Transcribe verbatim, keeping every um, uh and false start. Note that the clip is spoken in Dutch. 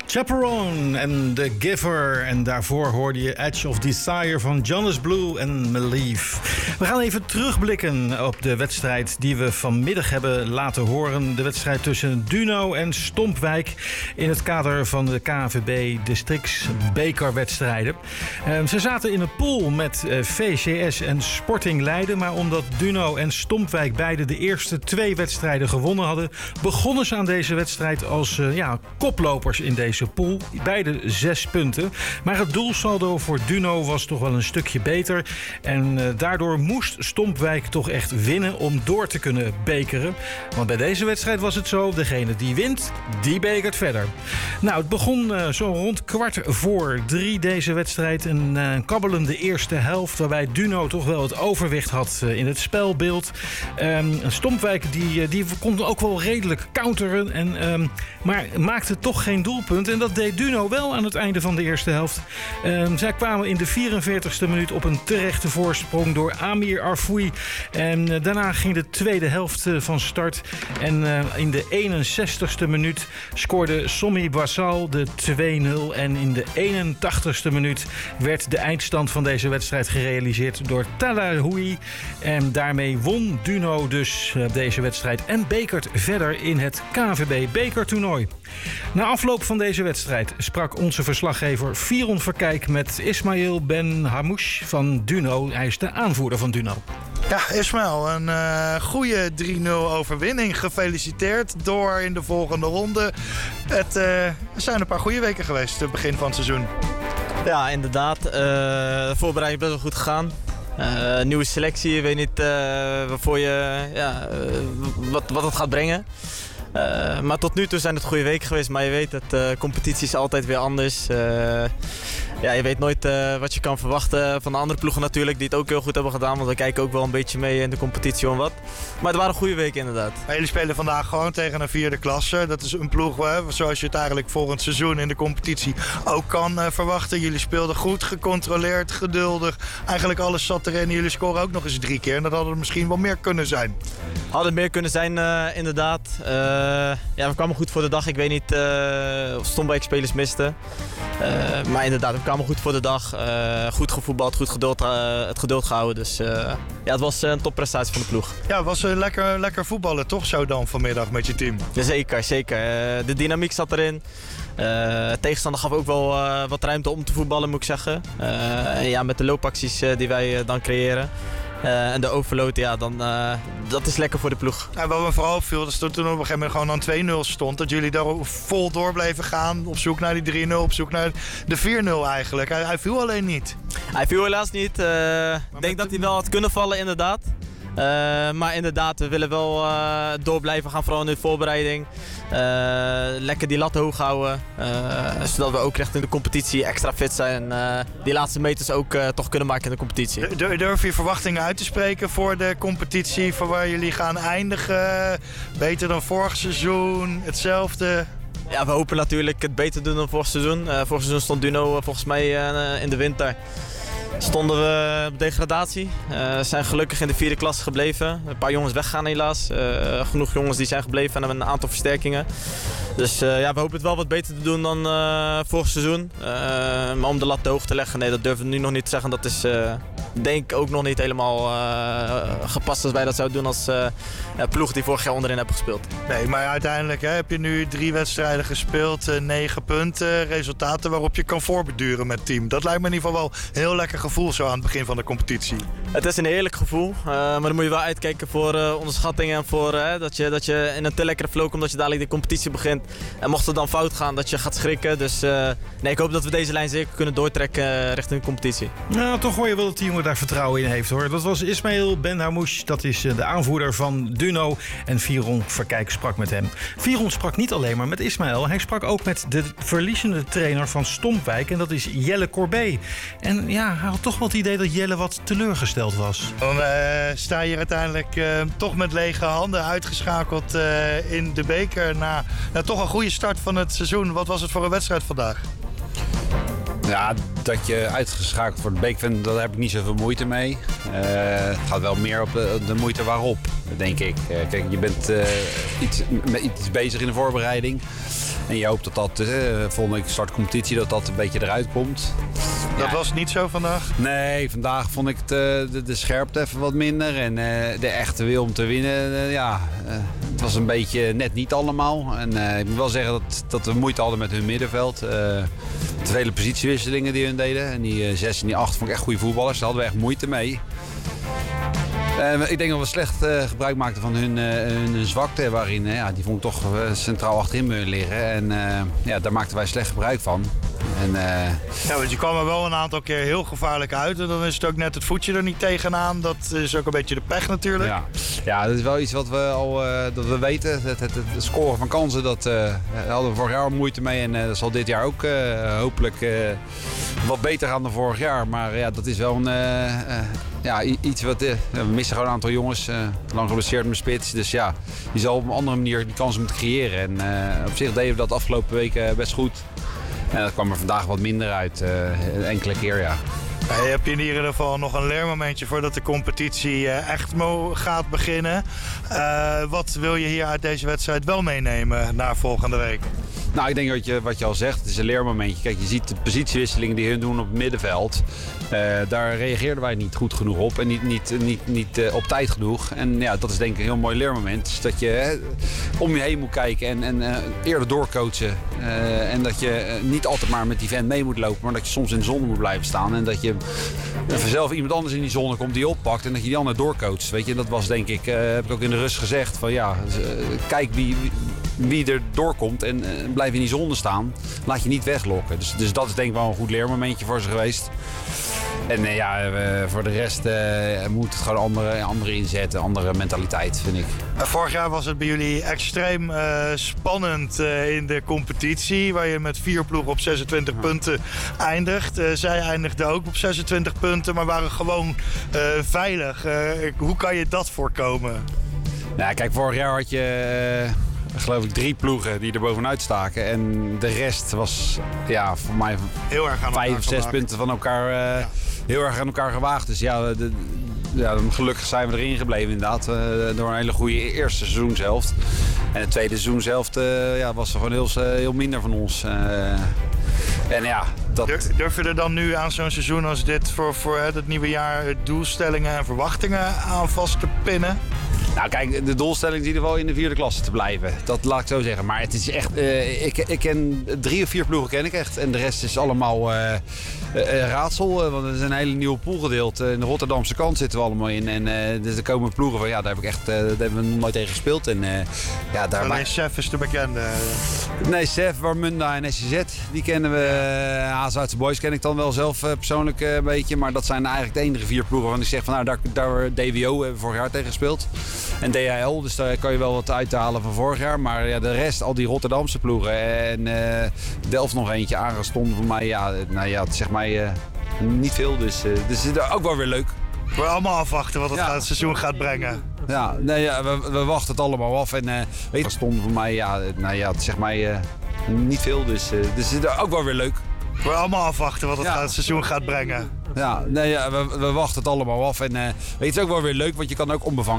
Chaperone en The Giver. En daarvoor hoorde je Edge of Desire van Jonas Blue en Malief. We gaan even terugblikken op de wedstrijd die we vanmiddag hebben laten horen. De wedstrijd tussen Duno en Stompwijk in het kader van de K N V B districtsbekerwedstrijden. Uh, ze zaten in een pool met uh, V C S en Sporting Leiden. Maar omdat Duno en Stompwijk beide de eerste twee wedstrijden gewonnen hadden, begonnen ze aan deze wedstrijd als uh, ja, koplopers in deze pool. Beide zes punten. Maar het doelsaldo voor Duno was toch wel een stukje beter. En uh, daardoor moest Stompwijk toch echt winnen om door te kunnen bekeren. Want bij deze wedstrijd was het zo, degene die wint, die bekert verder. Nou, het begon uh, zo rond kwart voor drie deze wedstrijd. Een uh, kabbelende eerste helft waarbij Duno toch wel het overwicht had uh, in het spelbeeld. Um, Stompwijk die, uh, die kon ook wel redelijk counteren. En, um, maar maakte toch geen doelpunt. En dat deed Duno wel aan het einde van de eerste helft. Um, zij kwamen in de vierenveertigste minuut op een terechte voorsprong door Amir Arfoui. En uh, daarna ging de tweede helft uh, van start. En uh, in de eenenzestigste minuut scoorde Sommi Bassal de twee nul. En in de eenentachtigste minuut werd de eindstand van deze wedstrijd gerealiseerd door Talahoui. En daarmee won Duno dus uh, deze wedstrijd en bekert verder in het K N V B bekertoernooi. Na afloop van deze wedstrijd sprak onze verslaggever Firon Verkijk met Ismail Ben Hamouche van Duno. Hij is de aanvoerder van Duno. Ja, Ismail, een uh, goede drie nul overwinning. Gefeliciteerd door in de volgende ronde. Het uh, er zijn een paar goede weken geweest, het begin van het seizoen. Ja, inderdaad. Uh, de voorbereiding is best wel goed gegaan. Uh, nieuwe selectie, je weet niet uh, waarvoor je, ja, uh, wat, wat het gaat brengen. Uh, maar tot nu toe zijn het goede weken geweest. Maar je weet, de uh, competitie is altijd weer anders. Uh, ja, je weet nooit uh, wat je kan verwachten van de andere ploegen natuurlijk. Die het ook heel goed hebben gedaan. Want we kijken ook wel een beetje mee in de competitie om wat. Maar het waren goede weken inderdaad. Maar jullie spelen vandaag gewoon tegen een vierde klasse. Dat is een ploeg hè, zoals je het eigenlijk volgend seizoen in de competitie ook kan uh, verwachten. Jullie speelden goed, gecontroleerd, geduldig. Eigenlijk alles zat erin. Jullie scoren ook nog eens drie keer. En dat hadden er misschien wel meer kunnen zijn. Hadden meer kunnen zijn uh, inderdaad. Uh, ja, we kwamen goed voor de dag. Ik weet niet uh, of Stompwijk spelers misten. Uh, maar inderdaad, we kwamen goed voor de dag. Uh, goed gevoetbald, goed geduld, uh, het geduld gehouden. Dus uh, ja, het was een topprestatie van de ploeg. Ja, het was uh, lekker, lekker voetballen toch zo dan vanmiddag met je team? Ja, zeker, zeker. Uh, de dynamiek zat erin. Uh, tegenstander gaf ook wel uh, wat ruimte om te voetballen, moet ik zeggen. Uh, en ja, met de loopacties uh, die wij uh, dan creëren. Uh, en de overload, ja, dan, uh, dat is lekker voor de ploeg. Ja, wat me vooral opviel, dat toen op een gegeven moment gewoon aan twee nul stond. Dat jullie daar vol door bleven gaan. Op zoek naar die drie nul, op zoek naar de vier nul eigenlijk. Hij, hij viel alleen niet. Hij viel helaas niet. Uh, ik denk dat hij wel had kunnen vallen, inderdaad. Uh, maar inderdaad, we willen wel uh, door blijven gaan, vooral in de voorbereiding. Uh, lekker die lat hoog houden. Uh, zodat we ook echt in de competitie extra fit zijn. En uh, die laatste meters ook uh, toch kunnen maken in de competitie. Durf je verwachtingen uit te spreken voor de competitie? Voor waar jullie gaan eindigen? Beter dan vorig seizoen? Hetzelfde? Ja, we hopen natuurlijk het beter doen dan vorig seizoen. Uh, vorig seizoen stond Duno uh, volgens mij uh, in de winter. Stonden we op degradatie. We uh, zijn gelukkig in de vierde klasse gebleven. Een paar jongens weggaan helaas. Uh, genoeg jongens die zijn gebleven en hebben een aantal versterkingen. Dus uh, ja, we hopen het wel wat beter te doen dan uh, vorig seizoen. Uh, maar om de lat te hoog te leggen, nee, dat durven we nu nog niet te zeggen. Dat is uh, denk ik ook nog niet helemaal uh, gepast als wij dat zouden doen als uh, ploeg die vorig jaar onderin hebben gespeeld. Nee, maar uiteindelijk hè, heb je nu drie wedstrijden gespeeld, uh, negen punten, resultaten waarop je kan voorbeduren met het team. Dat lijkt me in ieder geval wel heel lekker gevoel zo aan het begin van de competitie. Het is een heerlijk gevoel, uh, maar dan moet je wel uitkijken voor uh, onderschattingen en voor uh, dat, je, dat je in een te lekkere flow komt dat je dadelijk de competitie begint. En mocht het dan fout gaan, dat je gaat schrikken. Dus uh, nee, ik hoop dat we deze lijn zeker kunnen doortrekken uh, richting de competitie. Nou, toch hoor je wel dat die jongen daar vertrouwen in heeft, hoor. Dat was Ismail Ben Hamouche, dat is uh, de aanvoerder van Duno. En Firon Verkijk sprak met hem. Firon sprak niet alleen maar met Ismail, hij sprak ook met de verliezende trainer van Stompwijk. En dat is Jelle Corbet. En ja, hij had toch wel het idee dat Jelle wat teleurgesteld was. Dan uh, sta je hier uiteindelijk uh, toch met lege handen uitgeschakeld uh, in de beker. Na, na toch een goede start van het seizoen. Wat was het voor een wedstrijd vandaag? Ja, dat je uitgeschakeld wordt beek vindt, daar heb ik niet zoveel moeite mee. Uh, het gaat wel meer op de, de moeite waarop, denk ik. Uh, kijk, je bent uh, iets, met iets bezig in de voorbereiding. En je hoopt dat dat, uh, volgende week start de competitie, dat dat een beetje eruit komt. Dat Ja. was niet zo vandaag? Nee, vandaag vond ik het, uh, de, de scherpte even wat minder. En uh, de echte wil om te winnen, uh, ja, uh, het was een beetje net niet allemaal. En uh, ik moet wel zeggen dat, dat we moeite hadden met hun middenveld. Uh, de vele positiewisselingen die hun deden. En die uh, zes en die acht vond ik echt goede voetballers. Daar hadden we echt moeite mee. Uh, ik denk dat we slecht uh, gebruik maakten van hun, uh, hun zwakte. Waarin, uh, ja, die vond ik toch uh, centraal achterin moeten liggen. En uh, ja, daar maakten wij slecht gebruik van. En, uh, Ja, want je kwam er wel een aantal keer heel gevaarlijk uit. En dan is het ook net het voetje er niet tegenaan. Dat is ook een beetje de pech natuurlijk. Ja, ja, dat is wel iets wat we al uh, dat we weten. Het, het, het scoren van kansen, dat uh, hadden we vorig jaar al moeite mee. En uh, dat zal dit jaar ook uh, hopelijk uh, wat beter gaan dan vorig jaar. Maar ja, dat is wel een, uh, uh, ja, iets wat... Uh, we missen gewoon een aantal jongens. Uh, lang geblesseerd met spits. Dus ja, je zal op een andere manier die kansen moeten creëren. En uh, op zich deden we dat de afgelopen weken best goed. En dat kwam er vandaag wat minder uit. Uh, enkele keer, ja. Ja, je hebt in ieder geval nog een leermomentje voordat de competitie uh, echt mo- gaat beginnen. Uh, wat wil je hier uit deze wedstrijd wel meenemen naar volgende week? Nou, ik denk dat je, wat je al zegt, het is een leermomentje. Kijk, je ziet de positiewisselingen die hun doen op het middenveld. Uh, daar reageerden wij niet goed genoeg op en niet, niet, niet, niet uh, op tijd genoeg. En ja, dat is denk ik een heel mooi leermoment. Dus dat je hè, om je heen moet kijken en, en uh, eerder doorcoachen. Uh, en dat je uh, niet altijd maar met die vent mee moet lopen, maar dat je soms in de zon moet blijven staan. En dat je uh, vanzelf iemand anders in die zone komt die je oppakt en dat je die ander doorcoacht. Weet je, dat was denk ik, uh, heb ik ook in de rust gezegd, van ja, uh, kijk wie... wie wie er doorkomt en uh, blijf in die zone staan. Laat je niet weglokken. Dus, dus dat is denk ik wel een goed leermomentje voor ze geweest. En uh, ja, uh, voor de rest uh, moet het gewoon andere, andere inzetten, andere mentaliteit, vind ik. Uh, vorig jaar was het bij jullie extreem uh, spannend uh, in de competitie, waar je met vier ploegen op zesentwintig ja. punten eindigt. Uh, zij eindigden ook op zesentwintig punten, maar waren gewoon uh, veilig. Uh, hoe kan je dat voorkomen? Nou, kijk, vorig jaar had je... Uh, geloof ik drie ploegen die er bovenuit staken. En de rest was ja, voor mij heel erg aan vijf of zes gewaagd. punten van elkaar uh, ja. heel erg aan elkaar gewaagd. Dus ja, de, ja, gelukkig zijn we erin gebleven inderdaad. Uh, door een hele goede eerste seizoenshelft. En het tweede seizoenshelft uh, ja, was er gewoon heel, heel minder van ons. Uh, en ja, dat... Durf, durf je er dan nu aan zo'n seizoen als dit voor, voor het nieuwe jaar doelstellingen en verwachtingen aan vast te pinnen? Nou kijk, de doelstelling is in ieder geval in de vierde klasse te blijven. Dat laat ik zo zeggen. Maar het is echt, uh, ik, ik ken drie of vier ploegen ken ik echt. En de rest is allemaal uh, uh, raadsel. Uh, want er is een hele nieuwe pool gedeeld. Uh, in de Rotterdamse kant zitten we allemaal in. En uh, dus er komen ploegen van, ja, daar heb ik echt, uh, daar hebben we nog nooit tegen gespeeld. En, uh, ja, daar Alleen ma- S E F is de bekende. Nee, S E F, Warmunda en S C Z, die kennen we. Uh, Zuidse Boys ken ik dan wel zelf uh, persoonlijk uh, een beetje. Maar dat zijn eigenlijk de enige vier ploegen waarvan ik zeg van, nou, daar, daar D W O hebben we vorig jaar tegen gespeeld. En D H L, dus daar kan je wel wat uithalen van vorig jaar. Maar ja, de rest, al die Rotterdamse ploegen. En uh, Delft nog eentje aangestonden voor mij. Ja, nou ja, zeg maar uh, niet veel. Dus, uh, dus het is ook wel weer leuk. We allemaal afwachten wat het, ja. gaat, het seizoen gaat brengen. Ja, nee, ja we, we wachten het allemaal af. En uh, weet je, stonden voor mij, ja, nou ja, zeg maar uh, niet veel. Dus, uh, dus het is ook wel weer leuk. We allemaal afwachten wat het, ja. gaat, het seizoen gaat brengen. Ja, nee, ja we, we wachten het allemaal af. En uh, weet je, het is ook wel weer leuk, want je kan ook onbevangen